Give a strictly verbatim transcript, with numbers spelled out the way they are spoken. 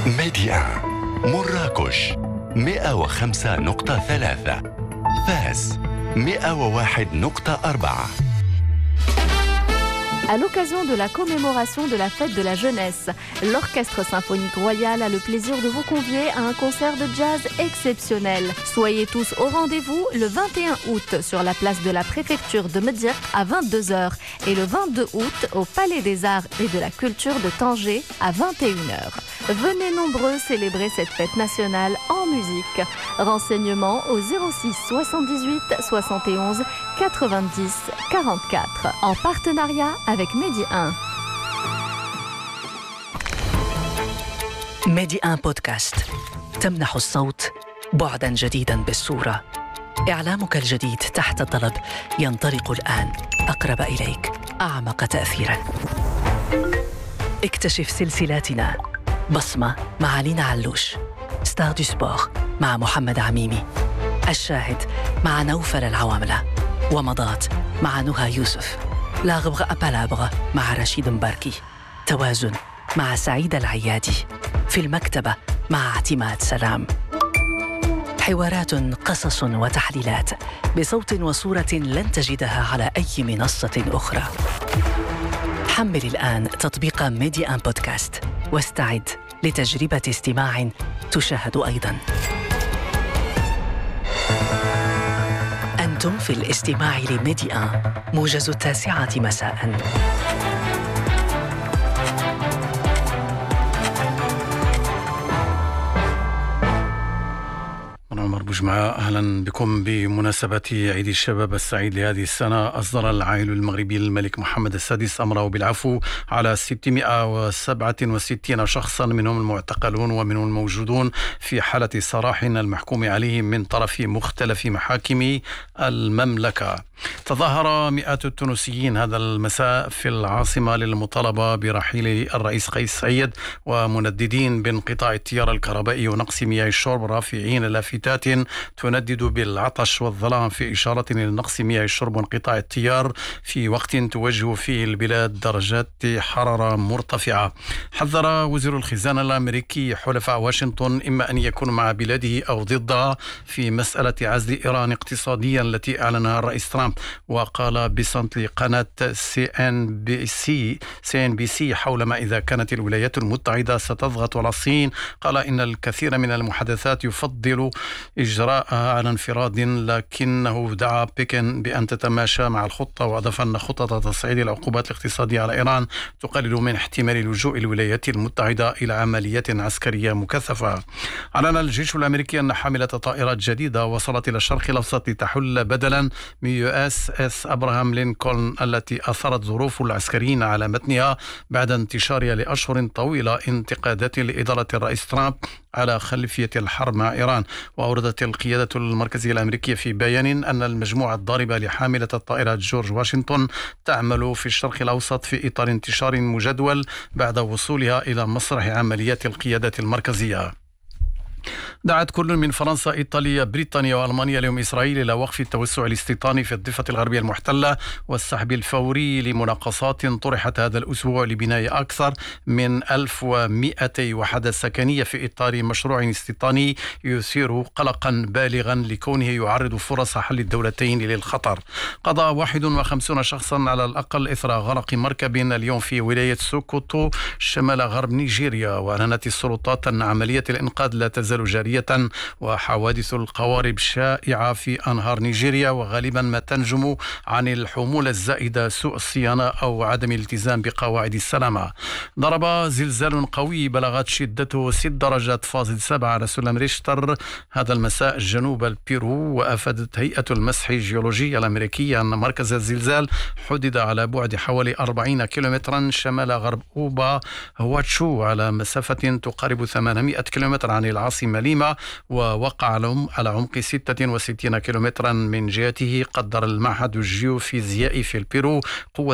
ميديان مراكش مئة وخمسة نقطة ثلاثة، فاس مئة وواحد نقطة أربعة. À l'occasion de la commémoration de la fête de la jeunesse, l'Orchestre symphonique royal a le plaisir de vous convier à un concert de jazz exceptionnel. Soyez tous au rendez-vous le vingt et un août sur la place de la préfecture de Médire à vingt-deux heures et le vingt-deux août au Palais des Arts et de la Culture de Tanger à vingt et une heures. Venez nombreux célébrer cette fête nationale en musique. Renseignements au zéro six soixante-dix-huit soixante et onze quatre-vingt-dix quarante-quatre en partenariat avec Medi un. ميدي آن بودكاست تمنح الصوت بعداً جديداً بالصورة. إعلامك الجديد تحت الطلب ينطلق الآن أقرب إليك، أعمق تأثيراً. اكتشف سلسلاتنا: بصمة مع لينا علوش، ستار دو سبور مع محمد عميمي، الشاهد مع نوفل العواملة، ومضات مع نهى يوسف، لا غبغ أبالابغ مع رشيد مباركي، توازن مع سعيد العيادي، في المكتبة مع اعتماد سلام. حوارات، قصص وتحليلات بصوت وصورة لن تجدها على أي منصة أخرى. حمل الآن تطبيق ميدي آن بودكاست واستعد لتجربة استماع تشاهد أيضاً. أنتم في الاستماع لميدي آن، موجز التاسعة مساءً. عمر بوجمعة، أهلا بكم. بمناسبة عيد الشباب السعيد لهذه السنة، أصدر العائل المغربي الملك محمد السادس أمره بالعفو على ستمائة وسبعة وستين شخصا، منهم المعتقلون ومنهم الموجودون في حالة سراح المحكوم عليهم من طرف مختلف محاكم المملكة. تظاهر مئات التونسيين هذا المساء في العاصمة للمطالبة برحيل الرئيس قيس سعيد، ومنددين بانقطاع التيار الكهربائي ونقص مياه الشرب، رافعين لافتات تندد بالعطش والظلام في إشارة لنقص مياه الشرب وانقطاع التيار في وقت توجه فيه البلاد درجات حرارة مرتفعة. حذر وزير الخزانة الأمريكي حلفاء واشنطن إما أن يكون مع بلاده أو ضدها في مسألة عزل إيران اقتصاديا التي أعلنها الرئيس ترامب. وقال بصمت لقناة سي إن بي سي سي إن بي سي حول ما إذا كانت الولايات المتحدة ستضغط على الصين، قال إن الكثير من المحادثات يفضل إجراءها على انفراد، لكنه دعا بكين بأن تتماشى مع الخطة، وأضاف أن خطة تصعيد العقوبات الاقتصادية على إيران تقلل من احتمال لجوء الولايات المتحدة إلى عمليات عسكرية مكثفة. أعلن الجيش الأمريكي أن حاملة طائرات جديدة وصلت إلى الشرق الأوسط لتحل بدلا من يو إس إس أبراهام لينكولن التي أثرت ظروف العسكريين على متنها بعد انتشارها لأشهر طويلة انتقادات لإدارة الرئيس ترامب على خلفية الحرب مع إيران. وأوردت القيادة المركزية الأمريكية في بيان أن المجموعة الضاربة لحاملة الطائرات جورج واشنطن تعمل في الشرق الأوسط في إطار انتشار مجدول بعد وصولها إلى مسرح عمليات القيادة المركزية. دعت كل من فرنسا، إيطاليا، بريطانيا وألمانيا اليوم إسرائيل إلى وقف التوسع الاستيطاني في الضفة الغربية المحتلة والسحب الفوري لمناقصات طرحت هذا الأسبوع لبناء أكثر من ألف ومئتي وحدة سكنية في إطار مشروع استيطاني يثير قلقا بالغا لكونه يعرض فرص حل الدولتين للخطر. قضى واحد وخمسين شخصا على الأقل إثر غرق مركب اليوم في ولاية سوكوتو شمال غرب نيجيريا، وأعلنت السلطات أن عملية الإنقاذ لا تزال جارية، وحوادث القوارب شائعة في أنهار نيجيريا، وغالبا ما تنجم عن الحمولة الزائدة، سوء الصيانة أو عدم الالتزام بقواعد السلامة. ضرب زلزال قوي بلغت شدته ست درجات فاصل سبعة على سلم ريشتر هذا المساء جنوب البيرو. وأفادت هيئة المسح الجيولوجية الأمريكية أن مركز الزلزال حدد على بعد حوالي أربعين كيلومترا شمال غرب أوبا هواتشو، على مسافة تقارب ثمانمائة كيلومتر عن العاصمة ليما، ووقع على عمق ستة وستين كيلومترا من جهته. قدر المعهد الجيوفيزيائي في البيرو قوة